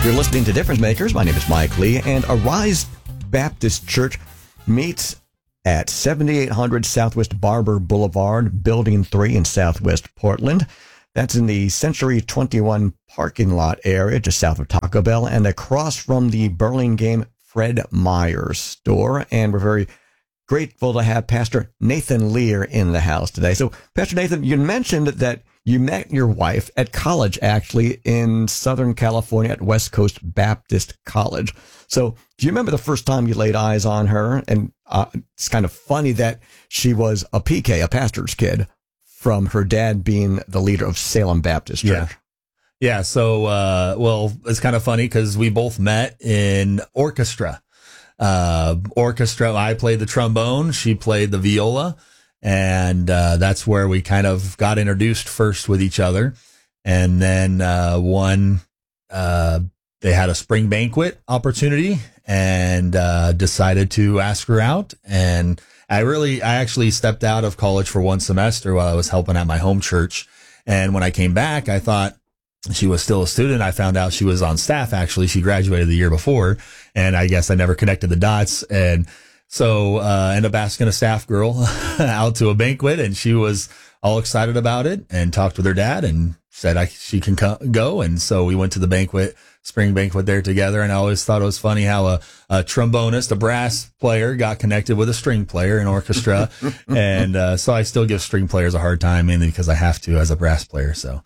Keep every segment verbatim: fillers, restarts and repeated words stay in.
You're listening to Difference Makers. My name is Mike Lee, and Arise Baptist Church meets at seventy-eight hundred Southwest Barber Boulevard, Building three in Southwest Portland. That's in the Century twenty-one parking lot area, just south of Taco Bell, and across from the Burlingame Fred Meyer store. And we're very grateful to have Pastor Nathan Lear in the house today. So, Pastor Nathan, you mentioned that you met your wife at college, actually, in Southern California at West Coast Baptist College. So do you remember the first time you laid eyes on her? And uh, it's kind of funny that she was a P K, a pastor's kid, from her dad being the leader of Salem Baptist Church. Yeah. Yeah. So, uh, well, it's kind of funny because we both met in orchestra. Uh, orchestra. I played the trombone. She played the viola. And, uh, that's where we kind of got introduced first with each other. And then, uh, one, uh, they had a spring banquet opportunity and, uh, decided to ask her out. And I really, I actually stepped out of college for one semester while I was helping at my home church. And when I came back, I thought she was still a student. I found out she was on staff. Actually, she graduated the year before. And I guess I never connected the dots. And So, uh, ended up asking a staff girl out to a banquet, and she was all excited about it and talked with her dad and said I, she can co- go. And so we went to the banquet, spring banquet there together. And I always thought it was funny how a, a trombonist, a brass player got connected with a string player in orchestra. and, uh, so I still give string players a hard time, mainly because I have to as a brass player. So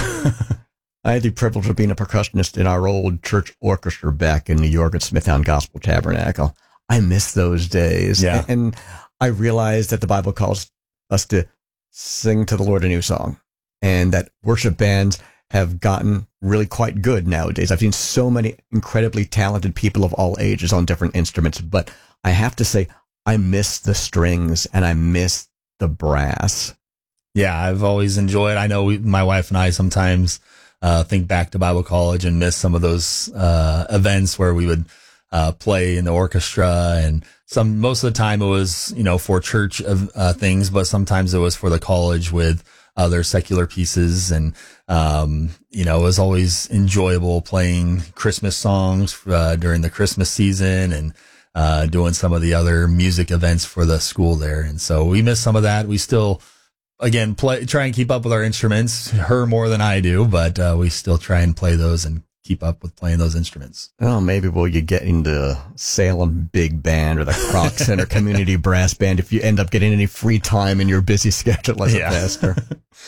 I had the privilege of being a percussionist in our old church orchestra back in New York at Smithtown Gospel Tabernacle. I miss those days. Yeah. And I realized that the Bible calls us to sing to the Lord a new song, and that worship bands have gotten really quite good nowadays. I've seen so many incredibly talented people of all ages on different instruments, but I have to say, I miss the strings and I miss the brass. Yeah, I've always enjoyed. I know we, my wife and I sometimes uh, think back to Bible college and miss some of those uh, events where we would Uh, play in the orchestra, and some, most of the time it was, you know, for church of, uh, things, but sometimes it was for the college with other secular pieces. And, um, you know, it was always enjoyable playing Christmas songs, uh, during the Christmas season, and, uh, doing some of the other music events for the school there. And so we miss some of that. We still, again, play, try and keep up with our instruments, her more than I do, but, uh, we still try and play those and keep up with playing those instruments. Well, maybe will you get into Salem Big Band or the Croc Center Community Brass Band if you end up getting any free time in your busy schedule as yeah. a pastor.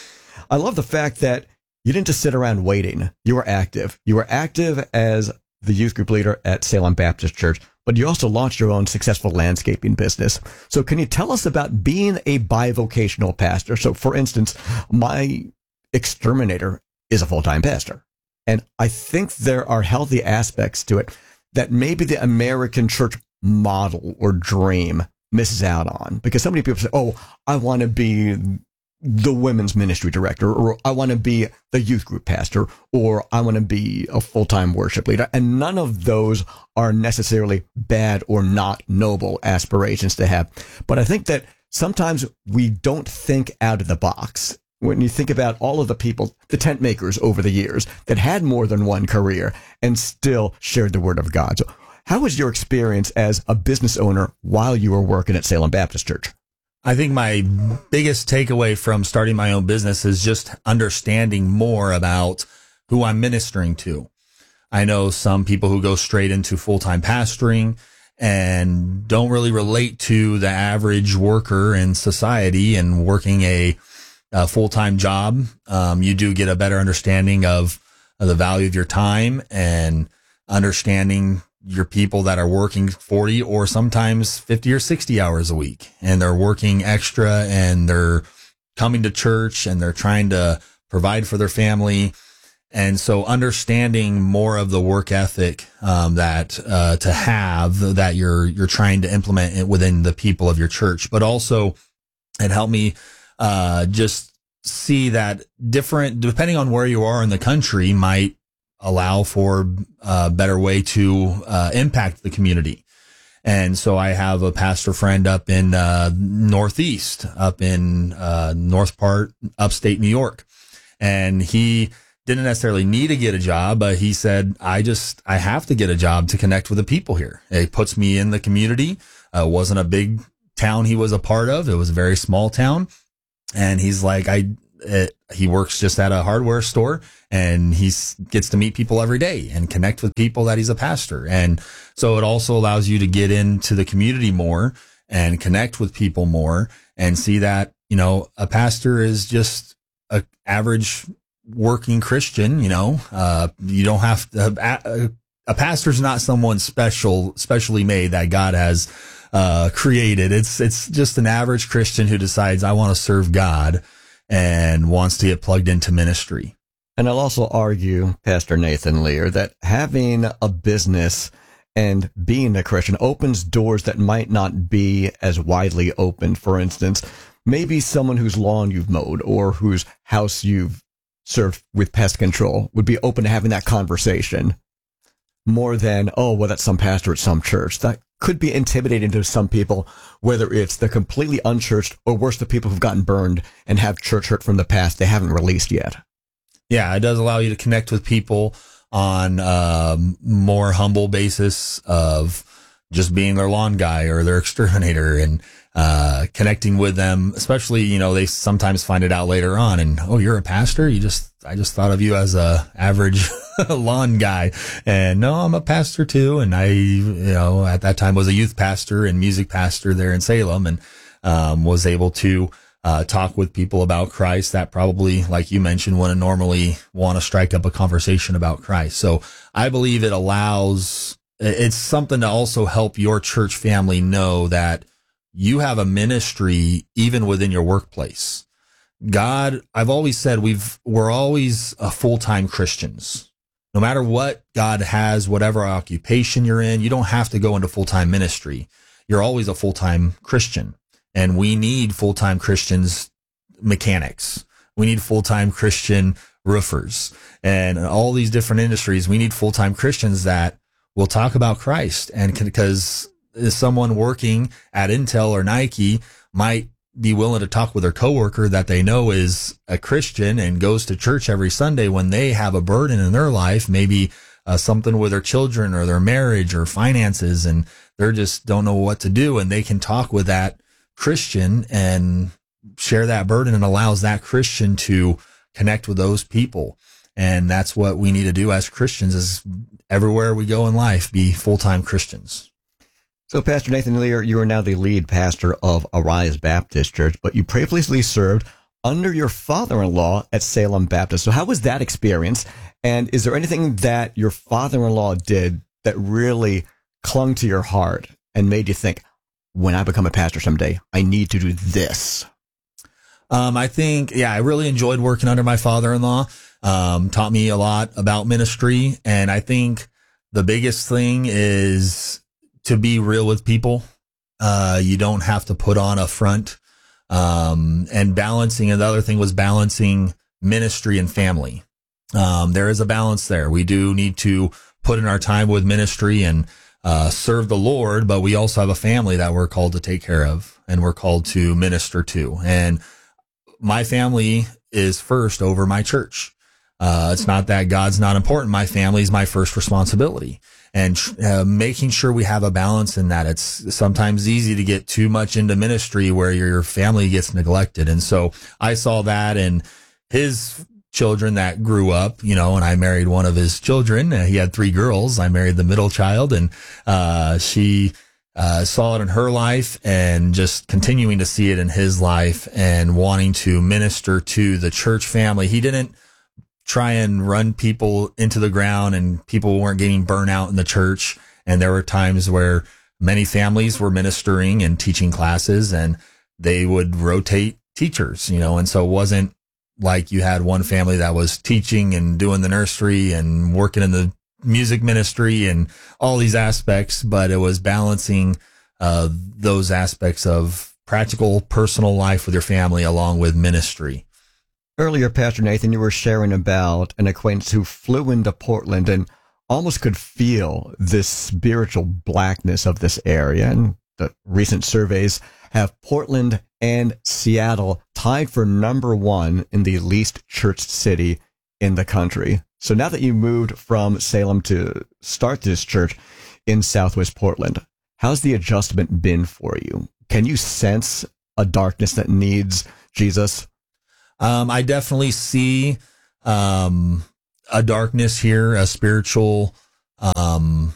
I love the fact that you didn't just sit around waiting. You were active. You were active as the youth group leader at Salem Baptist Church, but you also launched your own successful landscaping business. So can you tell us about being a bivocational pastor? So, for instance, my exterminator is a full-time pastor. And I think there are healthy aspects to it that maybe the American church model or dream misses out on. Because so many people say, oh, I want to be the women's ministry director, or I want to be the youth group pastor, or I want to be a full-time worship leader. And none of those are necessarily bad or not noble aspirations to have. But I think that sometimes we don't think out of the box. When you think about all of the people, the tent makers over the years that had more than one career and still shared the word of God. So how was your experience as a business owner while you were working at Salem Baptist Church? I think my biggest takeaway from starting my own business is just understanding more about who I'm ministering to. I know some people who go straight into full-time pastoring and don't really relate to the average worker in society and working a a full-time job. Um, you do get a better understanding of, of the value of your time and understanding your people that are working forty or sometimes fifty or sixty hours a week, and they're working extra and they're coming to church and they're trying to provide for their family. And so understanding more of the work ethic, um, that, uh, to have that you're, you're trying to implement within the people of your church, but also it helped me Uh, just see that different, depending on where you are in the country, might allow for a better way to uh, impact the community. And so I have a pastor friend up in uh, Northeast, up in uh, North part, upstate New York. And he didn't necessarily need to get a job, but he said, I just, I have to get a job to connect with the people here. It puts me in the community. Uh, wasn't a big town he was a part of. It was a very small town. And he's like, I, it, he works just at a hardware store, and he gets to meet people every day and connect with people that he's a pastor. And so it also allows you to get into the community more and connect with people more and see that, you know, a pastor is just a average working Christian. You know, uh, you don't have to, a, a pastor's not someone special, specially made that God has, uh, created. It's, it's just an average Christian who decides, I want to serve God and wants to get plugged into ministry. And I'll also argue, Pastor Nathan Lear, that having a business and being a Christian opens doors that might not be as widely opened. For instance, maybe someone whose lawn you've mowed or whose house you've served with pest control would be open to having that conversation more than, oh, well, that's some pastor at some church. That could be intimidating to some people, whether it's the completely unchurched or worse, the people who've gotten burned and have church hurt from the past they haven't released yet. Yeah, it does allow you to connect with people on a more humble basis of just being their lawn guy or their exterminator, and uh, connecting with them, especially, you know, they sometimes find it out later on and, oh, you're a pastor? You just, I just thought of you as a average lawn guy. And no, I'm a pastor too. And I, you know, at that time was a youth pastor and music pastor there in Salem, and um, was able to uh, talk with people about Christ that probably, like you mentioned, wouldn't normally want to strike up a conversation about Christ. So I believe it allows, it's something to also help your church family know that you have a ministry even within your workplace. God, I've always said we've, we're always a full-time Christians. No matter what God has, whatever occupation you're in, you don't have to go into full-time ministry. You're always a full-time Christian. And we need full-time Christians, mechanics. We need full-time Christian roofers, and all these different industries. We need full-time Christians that will talk about Christ. And because someone working at Intel or Nike might be willing to talk with their coworker that they know is a Christian and goes to church every Sunday when they have a burden in their life, maybe uh, something with their children or their marriage or finances, and they're just don't know what to do. And they can talk with that Christian and share that burden, and allows that Christian to connect with those people. And that's what we need to do as Christians, is everywhere we go in life, be full-time Christians. So, Pastor Nathan Lear, you are now the lead pastor of Arise Baptist Church, but you previously served under your father-in-law at Salem Baptist. So how was that experience? And is there anything that your father-in-law did that really clung to your heart and made you think, when I become a pastor someday, I need to do this? Um, I think, yeah, I really enjoyed working under my father-in-law. Um, taught me a lot about ministry. And I think the biggest thing is to be real with people. Uh, you don't have to put on a front. Um, and balancing, and the other thing was balancing ministry and family. Um, there is a balance there. We do need to put in our time with ministry and uh, serve the Lord, but we also have a family that we're called to take care of and we're called to minister to. And my family is first over my church. Uh, it's not that God's not important. My family is my first responsibility. And uh, making sure we have a balance in that. It's sometimes easy to get too much into ministry where your family gets neglected. And so I saw that in his children that grew up, you know, and I married one of his children. He had three girls. I married the middle child, and uh, she uh, saw it in her life, and just continuing to see it in his life and wanting to minister to the church family. He didn't try and run people into the ground, and people weren't getting burnt out in the church. And there were times where many families were ministering and teaching classes, and they would rotate teachers, you know, and so it wasn't like you had one family that was teaching and doing the nursery and working in the music ministry and all these aspects, but it was balancing uh, those aspects of practical personal life with your family along with ministry. Earlier, Pastor Nathan, you were sharing about an acquaintance who flew into Portland and almost could feel this spiritual blackness of this area. And the recent surveys have Portland and Seattle tied for number one in the least churched city in the country. So now that you moved from Salem to start this church in Southwest Portland, how's the adjustment been for you? Can you sense a darkness that needs Jesus? Um, I definitely see um, a darkness here, a spiritual, um,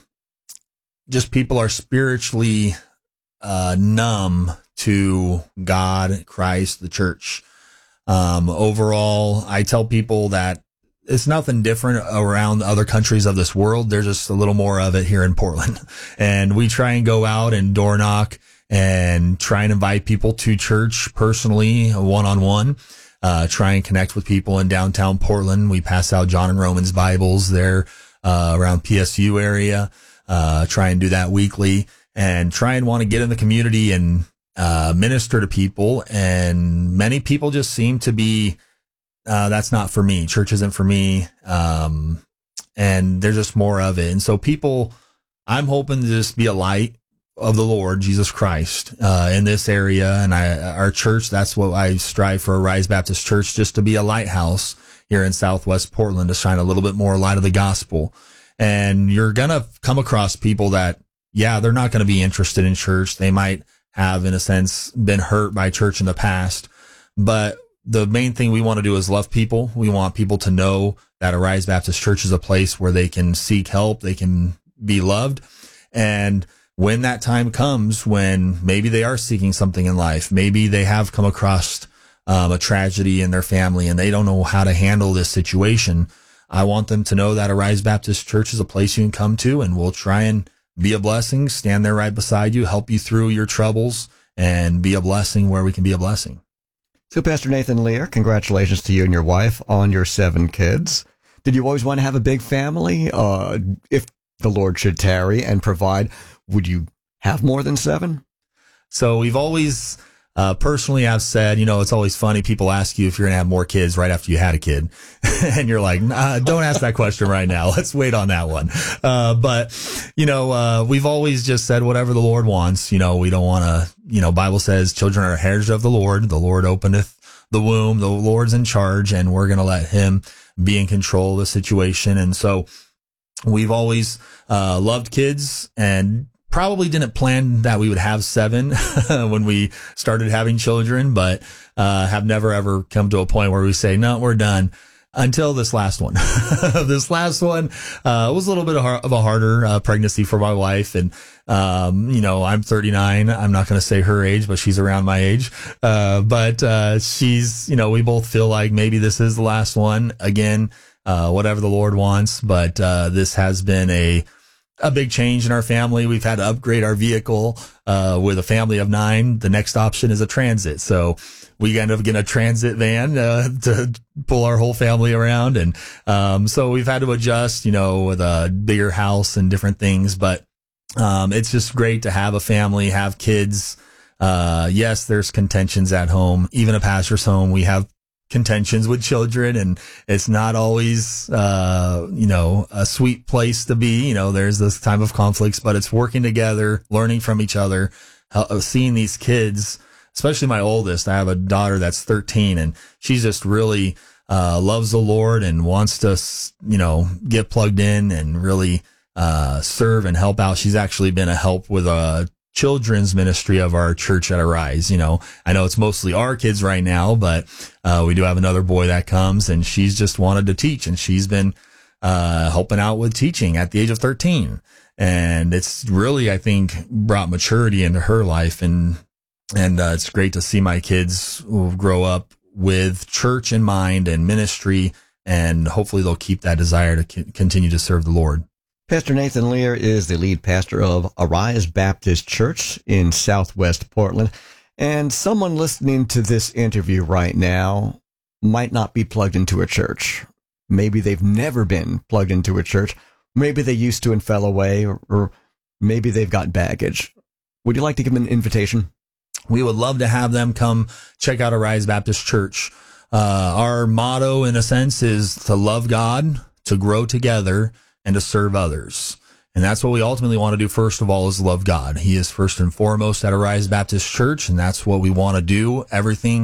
just people are spiritually uh, numb to God, Christ, the church. Um, overall, I tell people that it's nothing different around other countries of this world. There's just a little more of it here in Portland. And we try and go out and door knock and try and invite people to church personally, one-on-one, uh, try and connect with people in downtown Portland. We pass out John and Romans Bibles there, uh, around P S U area, uh, try and do that weekly and try and want to get in the community and, uh, minister to people. And many people just seem to be, uh, that's not for me. Church isn't for me. Um, and there's just more of it. And so people, I'm hoping to just be a light of the Lord Jesus Christ, uh, in this area. And I, our church, that's what I strive for, Arise Baptist Church, just to be a lighthouse here in Southwest Portland, to shine a little bit more light of the gospel. And you're going to come across people that, yeah, they're not going to be interested in church. They might have, in a sense, been hurt by church in the past. But the main thing we want to do is love people. We want people to know that Arise Baptist Church is a place where they can seek help. They can be loved. And when that time comes, when maybe they are seeking something in life, maybe they have come across um, a tragedy in their family and they don't know how to handle this situation, I want them to know that Arise Baptist Church is a place you can come to, and we'll try and be a blessing, stand there right beside you, help you through your troubles, and be a blessing where we can be a blessing. So, Pastor Nathan Lear, congratulations to you and your wife on your seven kids. Did you always want to have a big family? Uh, if the Lord should tarry and provide, would you have more than seven? So we've always, uh, personally, I've said, you know, it's always funny. People ask you if you're going to have more kids right after you had a kid. And you're like, nah, don't ask that question right now. Let's wait on that one. Uh, but, you know, uh, we've always just said whatever the Lord wants. You know, we don't want to, you know, Bible says children are heritage of the Lord. The Lord openeth the womb. The Lord's in charge, and we're going to let him be in control of the situation. And so we've always, uh, loved kids, and probably didn't plan that we would have seven when we started having children, but uh have never ever come to a point where we say, no, we're done, until this last one. This last one uh was a little bit of a harder uh, pregnancy for my wife. And, um, you know, I'm thirty-nine. I'm not going to say her age, but she's around my age. Uh, but uh she's, you know, we both feel like maybe this is the last one. Again, uh whatever the Lord wants. But uh this has been a a big change in our family. We've had to upgrade our vehicle, uh, with a family of nine. The next option is a transit. So we end up getting a transit van, uh, to pull our whole family around. And, um, so we've had to adjust, you know, with a bigger house and different things. But, um, it's just great to have a family, have kids. Uh, yes, there's contentions at home. Even a pastor's home, we have contentions with children, and it's not always, uh, you know, a sweet place to be. You know, there's this time of conflicts, but it's working together, learning from each other, uh, seeing these kids, especially my oldest. I have a daughter that's thirteen, and she's just really, uh, loves the Lord and wants to, you know, get plugged in and really, uh, serve and help out. She's actually been a help with a children's ministry of our church at Arise. You know, I know it's mostly our kids right now, but, uh, we do have another boy that comes, and she's just wanted to teach, and she's been, uh, helping out with teaching at the age of thirteen. And it's really, I think, brought maturity into her life. And, and, uh, it's great to see my kids grow up with church in mind and ministry, and hopefully they'll keep that desire to c- continue to serve the Lord. Pastor Nathan Lear is the lead pastor of Arise Baptist Church in Southwest Portland. And someone listening to this interview right now might not be plugged into a church. Maybe they've never been plugged into a church. Maybe they used to and fell away, or, or maybe they've got baggage. Would you like to give them an invitation? We would love to have them come check out Arise Baptist Church. Uh, our motto, in a sense, is to love God, to grow together, and to serve others. And that's what we ultimately want to do. First of all, is love God. He is first and foremost at Arise Baptist Church, and that's what we want to do. Everything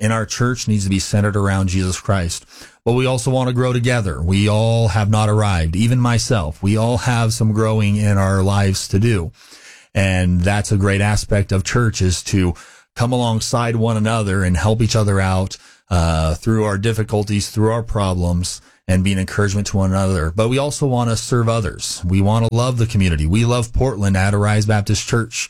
in our church needs to be centered around Jesus Christ. But we also want to grow together. We all have not arrived, even myself. We all have some growing in our lives to do. And that's a great aspect of church, is to come alongside one another and help each other out uh, through our difficulties, through our problems, and be an encouragement to one another. But we also want to serve others. We want to love the community. We love Portland at Arise Baptist Church,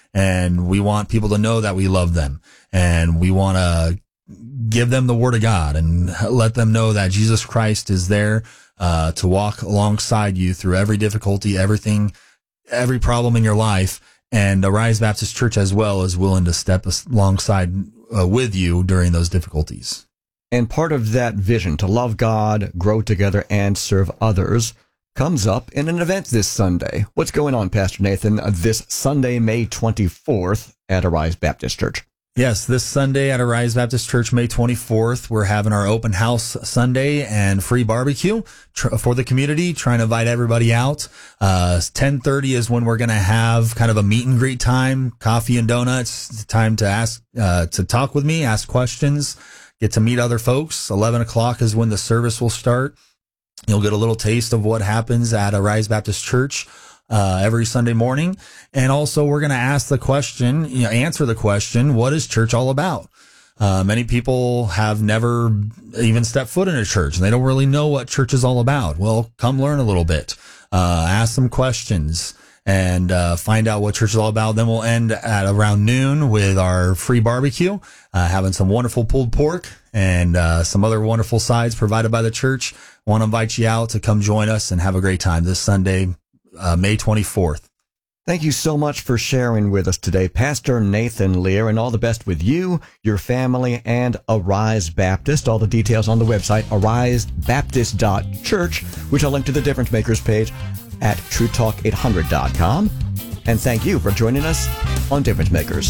and we want people to know that we love them. And we want to give them the Word of God and let them know that Jesus Christ is there uh, to walk alongside you through every difficulty, everything, every problem in your life. And Arise Baptist Church as well is willing to step alongside uh, with you during those difficulties. And part of that vision to love God, grow together, and serve others comes up in an event this Sunday. What's going on, Pastor Nathan, this Sunday, May twenty-fourth at Arise Baptist Church? Yes, this Sunday at Arise Baptist Church, May twenty-fourth, we're having our open house Sunday and free barbecue tr- for the community, trying to invite everybody out. Uh, ten thirty is when we're going to have kind of a meet and greet time, coffee and donuts, time to ask, uh, to talk with me, ask questions, get to meet other folks. eleven o'clock is when the service will start. You'll get a little taste of what happens at Arise Baptist Church Uh, every Sunday morning. And also we're going to ask the question, you know, answer the question, what is church all about? Uh, many people have never even stepped foot in a church and they don't really know what church is all about. Well, come learn a little bit, uh, ask some questions and, uh, find out what church is all about. Then we'll end at around noon with our free barbecue, uh, having some wonderful pulled pork and, uh, some other wonderful sides provided by the church. Want to invite you out to come join us and have a great time this Sunday, Uh, May twenty-fourth. Thank you so much for sharing with us today, Pastor Nathan Lear, and all the best with you, your family, and Arise Baptist. All the details on the website, arise baptist dot church, which I'll link to the Difference Makers page at true talk eight hundred dot com. And thank you for joining us on Difference Makers.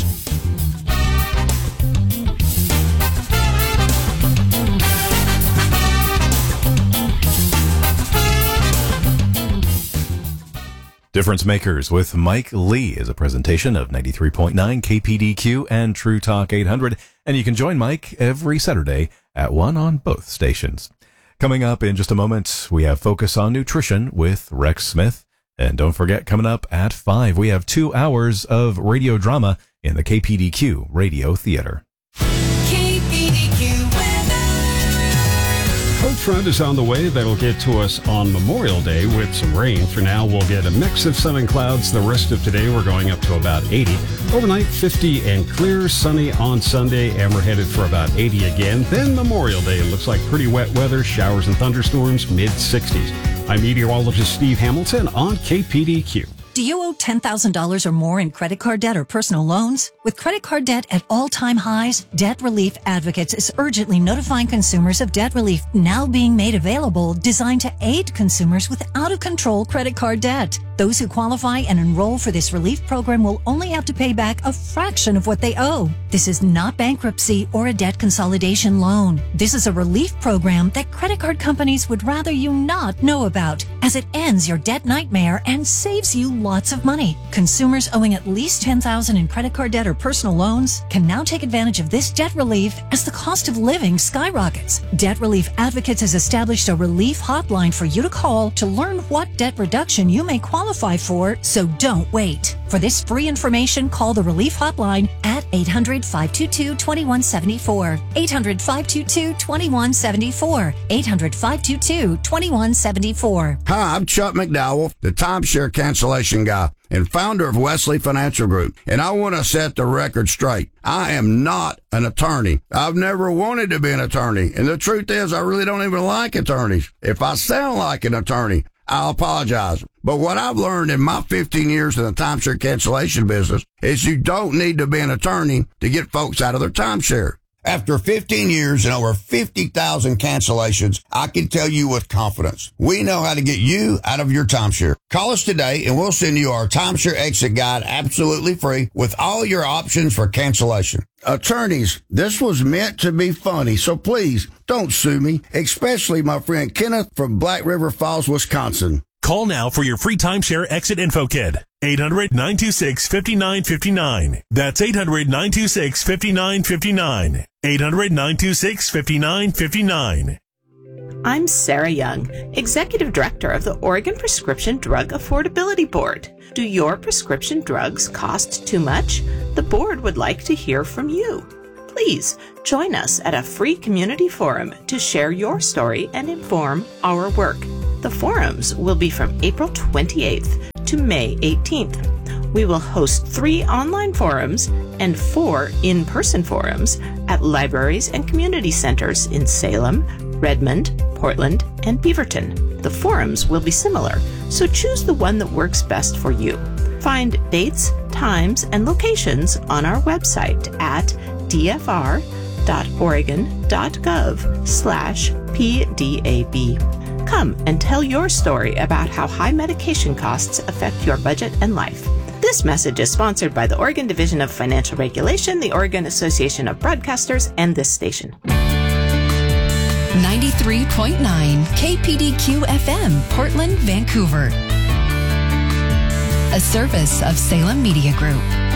Difference Makers with Mike Lee is a presentation of ninety-three point nine K P D Q and True Talk eight hundred, and you can join Mike every Saturday at one on both stations. Coming up in just a moment, we have Focus on Nutrition with Rex Smith, and don't forget, coming up at five, we have two hours of radio drama in the K P D Q Radio Theater. K P D Q Cold front is on the way. That'll get to us on Memorial Day with some rain. For now, we'll get a mix of sun and clouds. The rest of today, we're going up to about eighty. Overnight, fifty and clear, sunny on Sunday, and we're headed for about eighty again. Then Memorial Day looks like pretty wet weather, showers and thunderstorms, mid sixties. I'm meteorologist Steve Hamilton on K P D Q. Do you owe ten thousand dollars or more in credit card debt or personal loans? With credit card debt at all-time highs, Debt Relief Advocates is urgently notifying consumers of debt relief now being made available, designed to aid consumers with out-of-control credit card debt. Those who qualify and enroll for this relief program will only have to pay back a fraction of what they owe. This is not bankruptcy or a debt consolidation loan. This is a relief program that credit card companies would rather you not know about, as it ends your debt nightmare and saves you lots of money. Consumers owing at least ten thousand dollars in credit card debt or personal loans can now take advantage of this debt relief as the cost of living skyrockets. Debt Relief Advocates has established a relief hotline for you to call to learn what debt reduction you may qualify for, so don't wait. For this free information, call the relief hotline at eight hundred, five two two, two one seven four. eight hundred, five two two, two one seven four. eight hundred, five two two, two one seven four. Hi, I'm Chuck McDowell, the timeshare cancellation guy and founder of Wesley Financial Group, and I want to set the record straight. I am not an attorney. I've never wanted to be an attorney, and the truth is I really don't even like attorneys. If I sound like an attorney, I'll apologize. But what I've learned in my fifteen years in the timeshare cancellation business is you don't need to be an attorney to get folks out of their timeshare. After fifteen years and over fifty thousand cancellations, I can tell you with confidence, we know how to get you out of your timeshare. Call us today and we'll send you our timeshare exit guide absolutely free with all your options for cancellation. Attorneys, this was meant to be funny, so please don't sue me, especially my friend Kenneth from Black River Falls, Wisconsin. Call now for your free timeshare exit info kit. eight hundred, nine two six, five nine five nine. That's eight hundred, nine two six, five nine five nine. eight hundred, nine two six, five nine five nine. I'm Sarah Young, Executive Director of the Oregon Prescription Drug Affordability Board. Do your prescription drugs cost too much? The board would like to hear from you. Please join us at a free community forum to share your story and inform our work. The forums will be from April twenty-eighth to May eighteenth. We will host three online forums and four in-person forums at libraries and community centers in Salem, Redmond, Portland, and Beaverton. The forums will be similar, so choose the one that works best for you. Find dates, times, and locations on our website at dfr.oregon.gov slash PDAB. Come and tell your story about how high medication costs affect your budget and life. This message is sponsored by the Oregon Division of Financial Regulation, the Oregon Association of Broadcasters, and this station. ninety-three point nine K P D Q F M, Portland, Vancouver. A service of Salem Media Group.